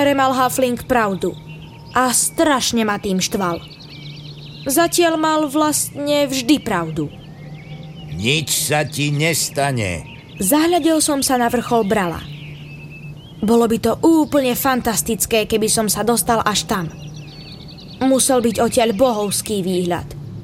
niektoré mal Halfling pravdu. A strašne ma tým štval. Zatiaľ mal vlastne vždy pravdu. Nič sa ti nestane. Zahľadil som sa na vrchol Brala. Bolo by to úplne fantastické, keby som sa dostal až tam. Musel byť odtiaľ bohovský výhľad.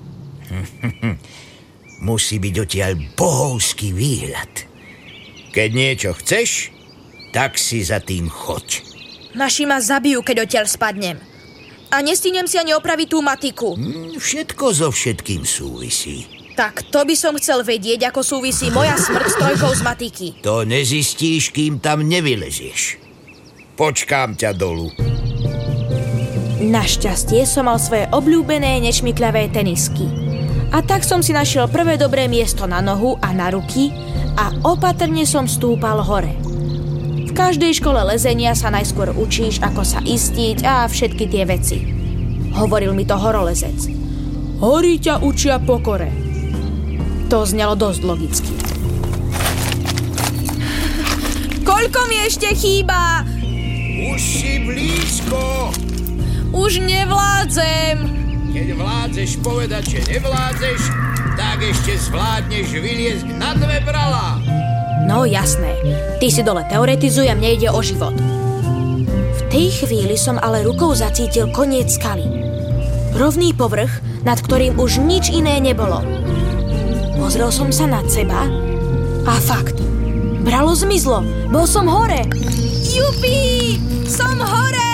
Musí byť odtiaľ bohovský výhľad. Keď niečo chceš, tak si za tým choď. Naši ma zabijú, keď odtiaľ spadnem. A nestihnem si ani opraviť tú matiku. Všetko so všetkým súvisí. Tak to by som chcel vedieť, ako súvisí moja smrť s trojkou z matiky. To nezistíš, kým tam nevylezieš. Počkám ťa dolu. Našťastie som mal svoje obľúbené nešmykľavé tenisky. A tak som si našiel prvé dobré miesto na nohu a na ruky a opatrne som stúpal hore. V každej škole lezenia sa najskôr učíš, ako sa istiť a všetky tie veci. Hovoril mi to horolezec. Hory ťa učia pokore. To znelo dosť logicky. Koľko mi ešte chýba? Už si blízko. Už nevládzem. Keď vládzeš povedať, že nevládzeš, tak ešte zvládneš vyliezť na dve Brala. No jasné, ty si dole teoretizuj a mne ide o život. V tej chvíli som ale rukou zacítil koniec skaly. Rovný povrch, nad ktorým už nič iné nebolo. Pozrel som sa nad seba a fakt, Bralo zmizlo, bol som hore. Jupi, som hore!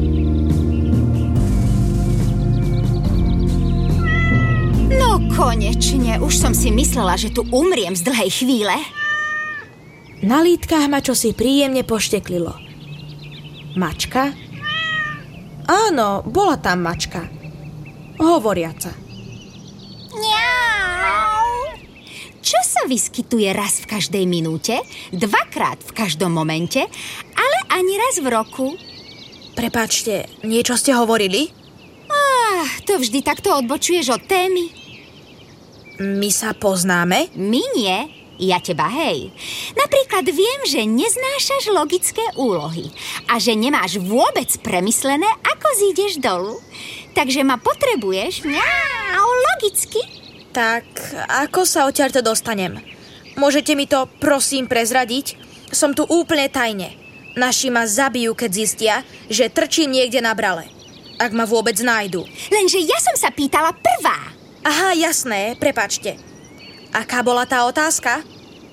No konečne, už som si myslela, že tu umriem z dlhej chvíle. Na lítkach ma čosi príjemne pošteklilo. Mačka? Áno, bola tam mačka. Hovoriaca. Čo sa vyskytuje raz v každej minúte, dvakrát v každom momente, ale ani raz v roku? Prepáčte, niečo ste hovorili? To vždy takto odbočuješ od témy. My sa poznáme? My nie, ja teba hej. Napríklad viem, že neznášaš logické úlohy a že nemáš vôbec premyslené, ako zídeš dolu. Takže ma potrebuješ logicky. Tak, ako sa odtiaľto dostanem? Môžete mi to, prosím, prezradiť? Som tu úplne tajne. Naši ma zabijú, keď zistia, že trčím niekde na Brale. Ak ma vôbec nájdu. Lenže ja som sa pýtala prvá. Aha, jasné, prepáčte. Aká bola tá otázka?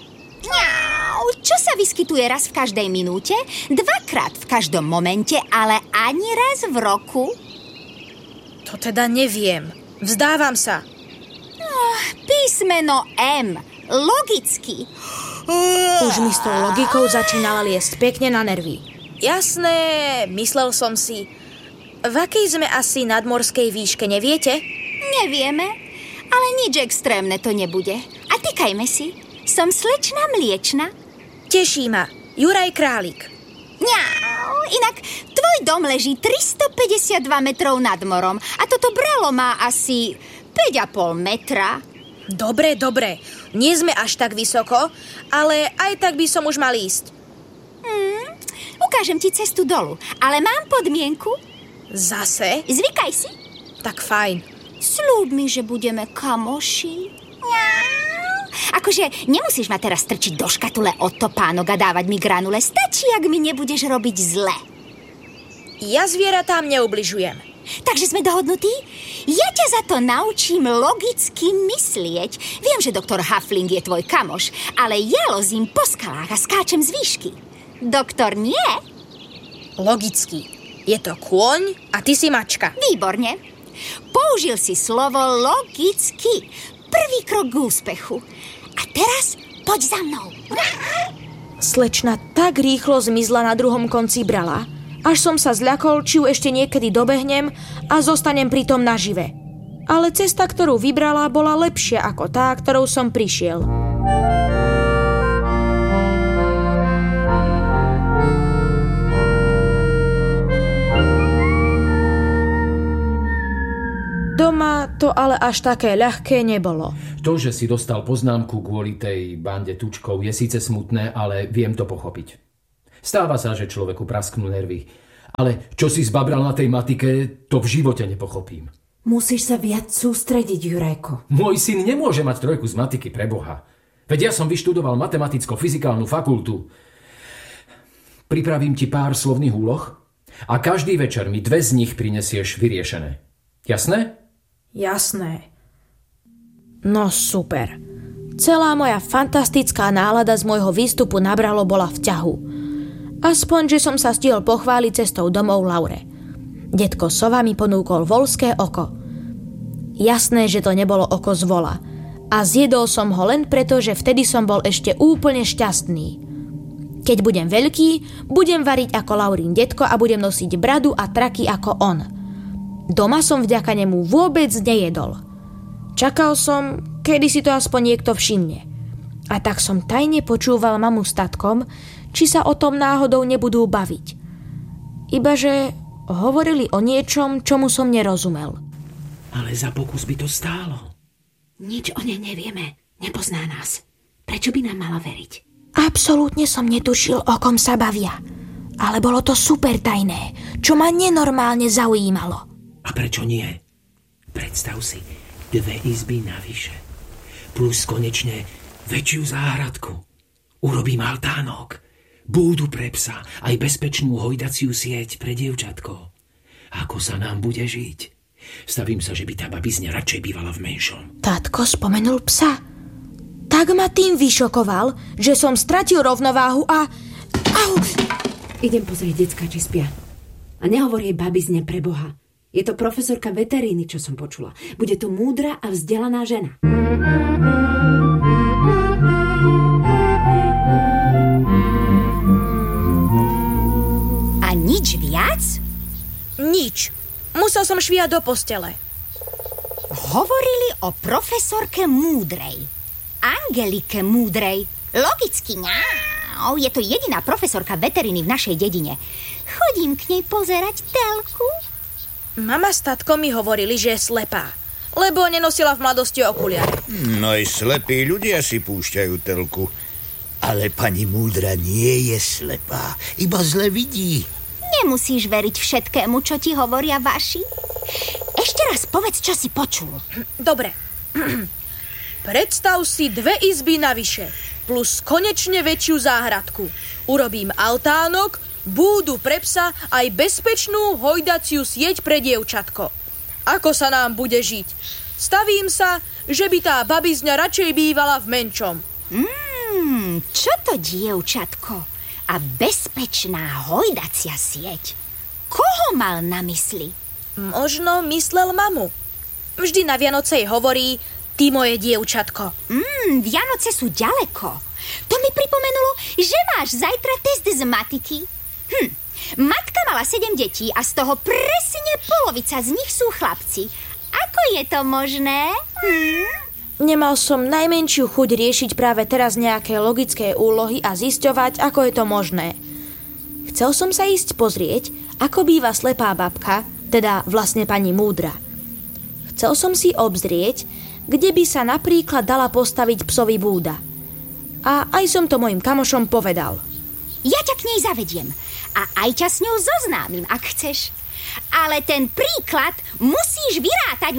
Čo sa vyskytuje raz v každej minúte, dvakrát v každom momente, ale ani raz v roku? To teda neviem. Vzdávam sa. Písmeno M. Logicky. Už mi s tou logikou začínala liesť pekne na nervy. Jasné, myslel som si. V akej sme asi nadmorskej výške, neviete? Nevieme, ale nič extrémne to nebude. A tykajme si. Som slečna mliečna. Teší ma. Juraj Králik. Inak tvoj dom leží 352 metrov nad morom a toto Bralo má asi 5,5 metra. Dobre. Nie sme až tak vysoko, ale aj tak by som už mal ísť. Ukážem ti cestu dolu, ale mám podmienku. Zase? Zvykaj si. Tak fajn. Sľúb mi, že budeme kamoši. Akože nemusíš ma teraz strčiť do škatule od topánok a dávať mi granule. Stačí, ak mi nebudeš robiť zle. Ja zvieratám neubližujem. Takže sme dohodnutí? Ja ťa za to naučím logicky myslieť. Viem, že doktor Halfling je tvoj kamoš, ale ja lozím po skalách a skáčem z výšky. Doktor nie? Logicky. Je to kôň a ty si mačka. Výborne. Použil si slovo logicky. Prvý krok k úspechu. A teraz poď za mnou. Slečna tak rýchlo zmizla na druhom konci Brala, až som sa zľakol, či ju ešte niekedy dobehnem a zostanem pritom nažive. Ale cesta, ktorú vybrala, bola lepšia ako tá, ktorou som prišiel. Doma to ale až také ľahké nebolo. To, že si dostal poznámku kvôli tej bande tučkov, je síce smutné, ale viem to pochopiť. Stáva sa, že človeku prasknú nervy. Ale čo si zbabral na tej matike, to v živote nepochopím. Musíš sa viac sústrediť, Jurajko. Môj syn nemôže mať 3 z matiky, preboha. Veď ja som vyštudoval matematicko-fyzikálnu fakultu. Pripravím ti pár slovných úloh a každý večer mi 2 z nich prinesieš vyriešené. Jasné? Jasné. No super. Celá moja fantastická nálada z môjho výstupu na Bralo bola v ťahu. Aspoň, že som sa stihol pochváliť cestou domov Laure. Detko Sova mi ponúkol voľské oko. Jasné, že to nebolo oko z vola. A zjedol som ho len preto, že vtedy som bol ešte úplne šťastný. Keď budem veľký, budem variť ako Laurín detko a budem nosiť bradu a traky ako on. Doma som vďaka nemu vôbec nejedol. Čakal som, kedy si to aspoň niekto všimne. A tak som tajne počúval mamu s tatkom, či sa o tom náhodou nebudú baviť. Ibaže hovorili o niečom, čomu som nerozumel. Ale za pokus by to stálo. Nič o nej nevieme. Nepozná nás. Prečo by nám mala veriť? Absolútne som netušil, o kom sa bavia. Ale bolo to super tajné, čo ma nenormálne zaujímalo. A prečo nie? Predstav si, 2 izby navyše. Plus konečne väčšiu záhradku. Urobím altánok. Búdu pre psa, aj bezpečnú hojdaciu sieť pre dievčatko. Ako sa nám bude žiť? Stavím sa, že by tá babizňa radšej bývala v menšom. Tatko spomenul psa. Tak ma tým vyšokoval, že som stratil rovnováhu a... Au! Idem pozrieť decka, či spia. A nehovor jej babizne pre Boha. Je to profesorka veteríny, čo som počula. Bude to múdra a vzdelaná žena. A nič viac? Nič. Musel som švíhať do postele. Hovorili o profesorke Múdrej. Angelike Múdrej. Logicky, je to jediná profesorka veteriny v našej dedine. Chodím k nej pozerať telku. Mama s tatkom mi hovorili, že je slepá, lebo nenosila v mladosti okuliare. No aj slepí ľudia si púšťajú telku. Ale pani Múdra nie je slepá, iba zle vidí. Nemusíš veriť všetkému, čo ti hovoria vaši. Ešte raz povedz, čo si počul. Dobre. Predstav si 2 izby navyše, plus konečne väčšiu záhradku. Urobím altánok, búdu pre psa, aj bezpečnú hojdaciu sieť pre dievčatko. Ako sa nám bude žiť? Stavím sa, že by tá babizňa radšej bývala v menšom. Čo to dievčatko? A bezpečná hojdacia sieť? Koho mal na mysli? Možno myslel mamu. Vždy na Vianoce jej hovorí: ty moje dievčatko. Vianoce sú ďaleko. To mi pripomenulo, že máš zajtra test z matiky. Matka mala 7 detí a z toho presne polovica z nich sú chlapci. Ako je to možné? Nemal som najmenšiu chuť riešiť práve teraz nejaké logické úlohy a zisťovať, ako je to možné. Chcel som sa ísť pozrieť, ako býva slepá babka, teda vlastne pani Múdra. Chcel som si obzrieť, kde by sa napríklad dala postaviť psovi búda. A aj som to mojim kamošom povedal. Ja ťa k nej zavediem a aj ťa s ňou zoznámim, ak chceš. Ale ten príklad musíš vyrátať.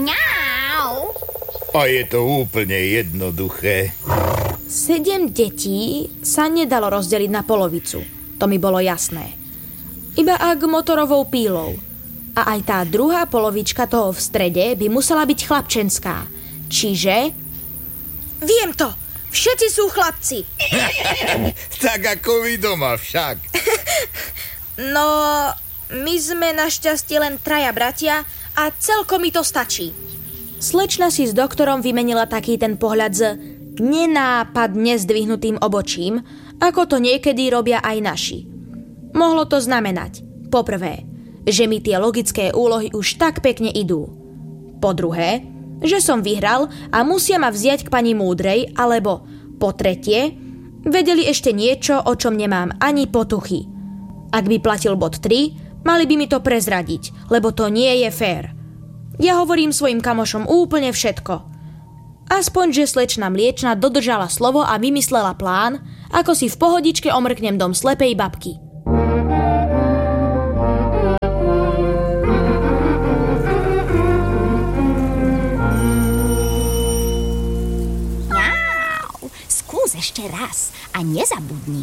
A je to úplne jednoduché. 7 detí sa nedalo rozdeliť na polovicu. To mi bolo jasné. Iba ak motorovou pílou. A aj tá druhá polovička toho v strede by musela byť chlapčenská. Čiže... Viem to! Všetci sú chlapci! Tak ako vy doma však. No, my sme našťastie len 3 bratia a celkom mi to stačí. Slečna si s doktorom vymenila taký ten pohľad s nenápadne zdvihnutým obočím, ako to niekedy robia aj naši. Mohlo to znamenať, po prvé, že mi tie logické úlohy už tak pekne idú. Po druhé, že som vyhral a musia ma vziať k pani Múdrej, alebo po tretie, vedeli ešte niečo, o čom nemám ani potuchy. Ak by platil bod 3, mali by mi to prezradiť, lebo to nie je fér. Ja hovorím svojim kamošom úplne všetko. Aspoň, že slečna Mliečna dodržala slovo a vymyslela plán, ako si v pohodičke omrknem dom slepej babky.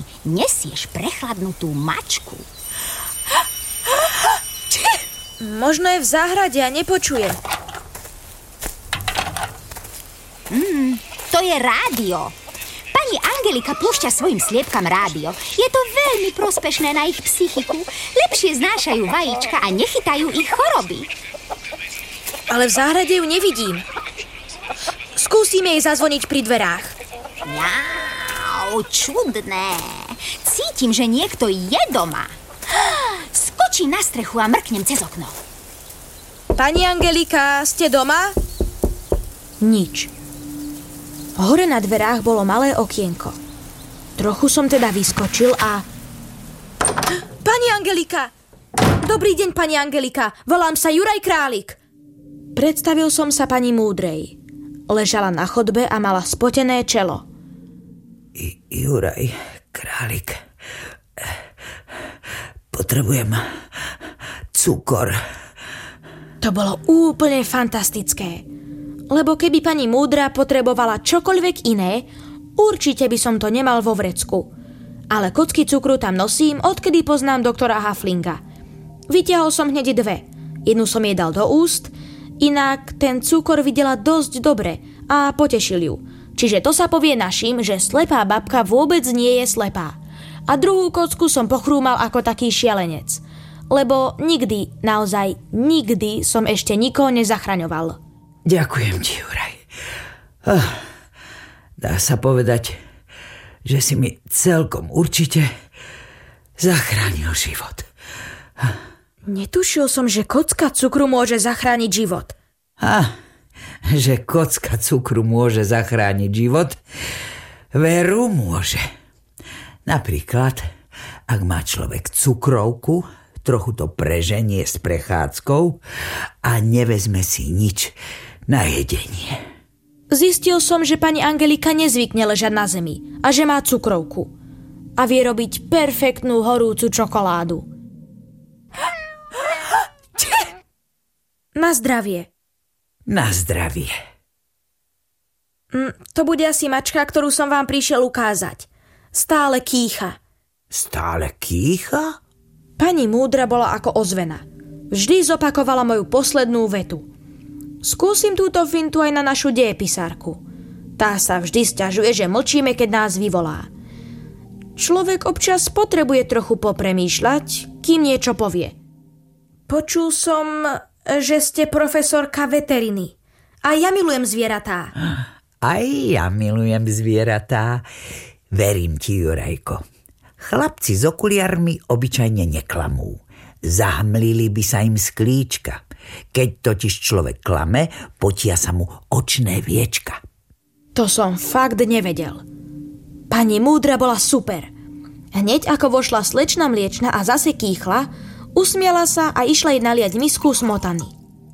nesieš prechladnutú mačku? Možno je v záhrade a nepočuje. To je rádio. Pani Angelika púšťa svojim sliepkam rádio. Je to veľmi prospešné na ich psychiku. Lepšie znášajú vajíčka a nechytajú ich choroby. Ale v záhrade ju nevidím. Skúsime jej zazvoniť pri dverách. Čudné. Cítim, že niekto je doma. Skočím na strechu a mrknem cez okno. Pani Angelika, ste doma? Nič. Hore na dverách bolo malé okienko. Trochu som teda vyskočil a... Pani Angelika! Dobrý deň, pani Angelika. Volám sa Juraj Králik. Predstavil som sa pani Múdrej. Ležala na chodbe a mala spotené čelo. Juraj Králik. Potrebujem cukor. To bolo úplne fantastické. Lebo keby pani Múdra potrebovala čokoľvek iné, určite by som to nemal vo vrecku. Ale kocky cukru tam nosím, odkedy poznám doktora Haflinga. Vytiahol som hneď 2. Jednu som jej dal do úst, inak ten cukor videla dosť dobre a potešil ju. Čiže to sa povie našim, že slepá babka vôbec nie je slepá. A druhú kocku som pochrúmal ako taký šialenec. Lebo nikdy, naozaj nikdy som ešte nikoho nezachraňoval. Ďakujem ti, Juraj. Dá sa povedať, že si mi celkom určite zachránil život. Netušil som, že kocka cukru môže zachrániť život. Že kocka cukru môže zachrániť život? Veru môže. Napríklad, ak má človek cukrovku, trochu to preženie s prechádzkou a nevezme si nič na jedenie. Zistil som, že pani Angelika nezvykne ležať na zemi a že má cukrovku. A vie robiť perfektnú horúcu čokoládu. Na zdravie. Na zdravie. To bude asi mačka, ktorú som vám prišiel ukázať. Stále kýcha. Stále kýcha? Pani Múdra bola ako ozvena. Vždy zopakovala moju poslednú vetu. Skúsim túto fintu aj na našu dejepisárku. Tá sa vždy sťažuje, že mlčíme, keď nás vyvolá. Človek občas potrebuje trochu popremýšľať, kým niečo povie. Počul som, že ste profesorka veteriny. A ja milujem zvieratá. Aj ja milujem zvieratá. Verím ti, Jurajko. Chlapci s okuliarmi obyčajne neklamú. Zahmlili by sa im sklíčka. Keď totiž človek klame, potia sa mu očné viečka. To som fakt nevedel. Pani Múdra bola super. Hneď ako vošla slečna mliečna a zase kýchla, usmiala sa a išla jej naliať misku smotany.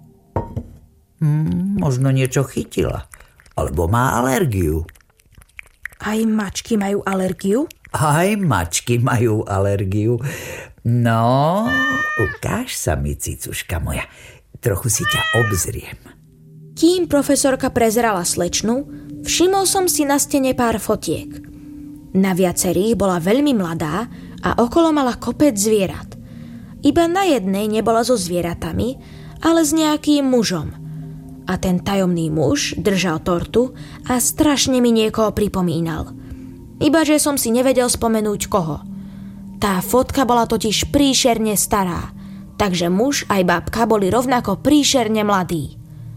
Možno niečo chytila. Alebo má alergiu. Aj mačky majú alergiu? Aj mačky majú alergiu. No, ukáž sa mi, cicuška moja. Trochu si ťa obzriem. Kým profesorka prezerala slečnu, všimol som si na stene pár fotiek. Na viacerých bola veľmi mladá a okolo mala kopec zvierat. Iba na jednej nebola so zvieratami, ale s nejakým mužom. A ten tajomný muž držal tortu a strašne mi niekoho pripomínal. Iba že som si nevedel spomenúť koho. Tá fotka bola totiž príšerne stará, takže muž aj babka boli rovnako príšerne mladí.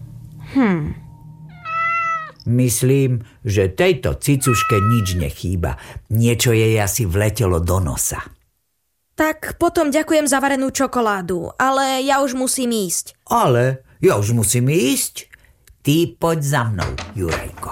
Myslím, že tejto cicuške nič nechýba. Niečo jej asi vletelo do nosa. Tak potom ďakujem za varenú čokoládu, ale ja už musím ísť. Ale ja už musím ísť? Ty poď za mnou, Jurajko.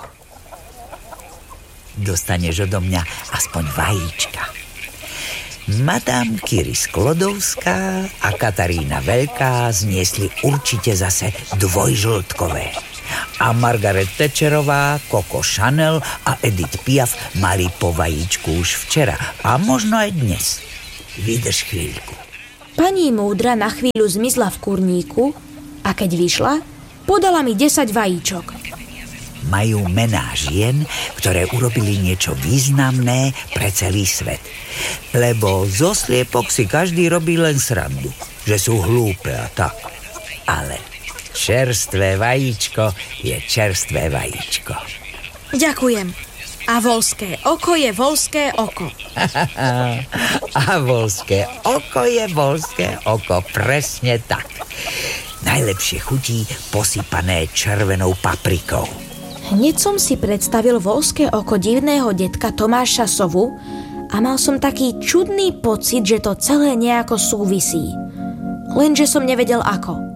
Dostaneš odo mňa aspoň vajíčka. Madame Curie Sklodovská a Katarína Veľká zniesli určite zase dvojžltkové. A Margaret Thatcherová, Coco Chanel a Edith Piaf mali po vajíčku už včera a možno aj dnes. Vydrž chvíľku. Pani Múdra na chvíľu zmizla v kurníku a keď vyšla, podala mi 10 vajíčok. majú mená žien, ktoré urobili niečo významné pre celý svet. Lebo zo sliepok si každý robí len srandu, že sú hlúpe a tak. Ale čerstvé vajíčko je čerstvé vajíčko. Ďakujem. A voľské oko je voľské oko. A voľské oko je voľské oko, presne tak. Najlepšie chutí posypané červenou paprikou. Hneď som si predstavil voľské oko divného detka Tomáša Sovu a mal som taký čudný pocit, že to celé nejako súvisí. Lenže som nevedel ako.